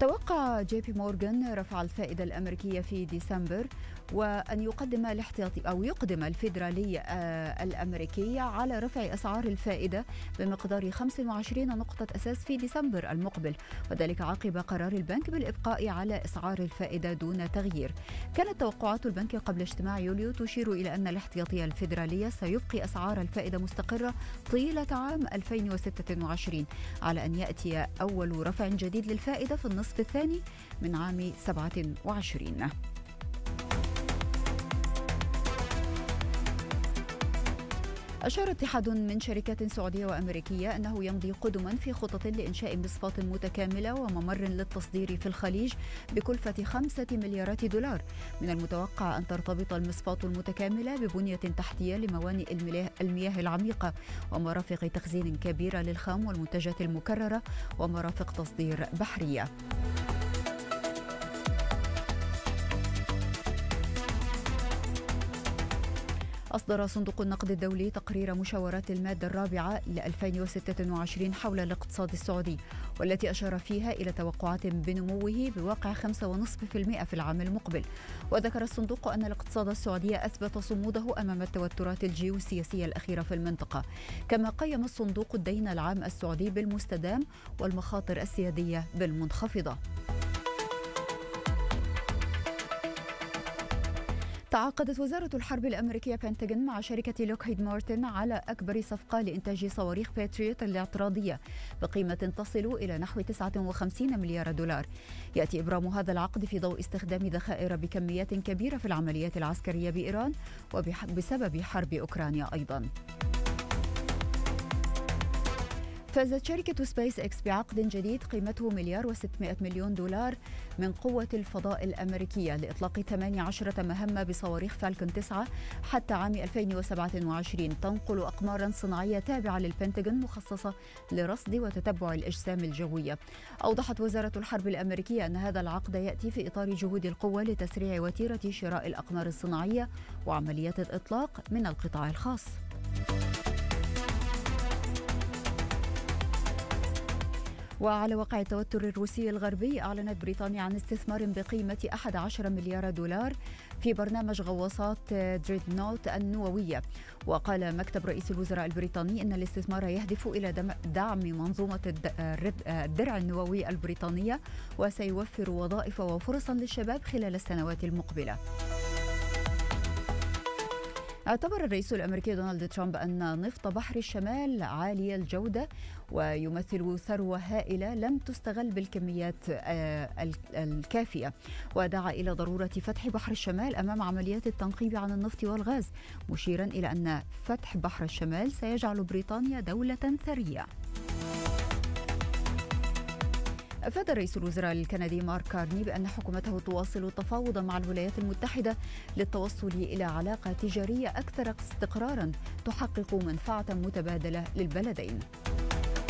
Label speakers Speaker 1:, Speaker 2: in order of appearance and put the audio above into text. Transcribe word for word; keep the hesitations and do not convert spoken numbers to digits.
Speaker 1: توقع جي بي مورغان رفع الفائدة الأمريكية في ديسمبر، وأن يقدم الاحتياطي أو يقدم الفيدرالي الأمريكي على رفع أسعار الفائدة بمقدار خمسة وعشرين نقطة أساس في ديسمبر المقبل، وذلك عقب قرار البنك بالإبقاء على أسعار الفائدة دون تغيير. كانت توقعات البنك قبل اجتماع يوليو تشير إلى أن الاحتياطي الفيدرالي سيبقي أسعار الفائدة مستقرة طيلة عام ألفين وستة وعشرين، على أن يأتي أول رفع جديد للفائدة في النصف الثاني من عام سبعة وعشرين. أشار اتحاد من شركات سعودية وأمريكية أنه يمضي قدما في خطط لإنشاء مصفاة متكاملة وممر للتصدير في الخليج بكلفة خمسة مليارات دولار. من المتوقع أن ترتبط المصفاة المتكاملة ببنية تحتية لموانئ المياه العميقة ومرافق تخزين كبيرة للخام والمنتجات المكررة ومرافق تصدير بحرية. أصدر صندوق النقد الدولي تقرير مشاورات المادة الرابعة ل ألفين وستة وعشرين حول الاقتصاد السعودي، والتي أشار فيها إلى توقعات بنموه بواقع خمسة فاصلة خمسة بالمئة في العام المقبل. وذكر الصندوق أن الاقتصاد السعودي أثبت صموده أمام التوترات الجيوسياسية الأخيرة في المنطقة، كما قيم الصندوق الدين العام السعودي بالمستدام والمخاطر السيادية بالمنخفضة. تعاقدت وزارة الحرب الأمريكية بنتاغون مع شركة لوكهيد مارتن على أكبر صفقة لإنتاج صواريخ باتريوت الاعتراضية بقيمة تصل إلى نحو تسعة وخمسين مليار دولار. يأتي إبرام هذا العقد في ضوء استخدام ذخائر بكميات كبيرة في العمليات العسكرية بإيران وبسبب حرب أوكرانيا أيضاً. فازت شركة سبيس إكس بعقد جديد قيمته مليار وستمائة مليون دولار من قوة الفضاء الأمريكية لإطلاق ثمانية عشر مهمة بصواريخ فالكون تسعة حتى عام ألفين وسبعة وعشرين، تنقل أقمارا صناعية تابعة للبنتاغون مخصصة لرصد وتتبع الأجسام الجوية. أوضحت وزارة الحرب الأمريكية أن هذا العقد يأتي في إطار جهود القوة لتسريع وتيرة شراء الأقمار الصناعية وعمليات الإطلاق من القطاع الخاص. وعلى وقع التوتر الروسي الغربي، أعلنت بريطانيا عن استثمار بقيمة أحد عشر مليار دولار في برنامج غواصات دريدنوت النووية. وقال مكتب رئيس الوزراء البريطاني أن الاستثمار يهدف إلى دعم منظومة الدرع النووي البريطانية، وسيوفر وظائف وفرصا للشباب خلال السنوات المقبلة. اعتبر الرئيس الأمريكي دونالد ترامب أن نفط بحر الشمال عالي الجودة ويمثل ثروة هائلة لم تستغل بالكميات الكافية، ودعا إلى ضرورة فتح بحر الشمال أمام عمليات التنقيب عن النفط والغاز، مشيرا إلى أن فتح بحر الشمال سيجعل بريطانيا دولة ثرية. أفاد رئيس الوزراء الكندي مارك كارني بأن حكومته تواصل التفاوض مع الولايات المتحدة للتوصل إلى علاقة تجارية أكثر استقراراً تحقق منفعة متبادلة للبلدين.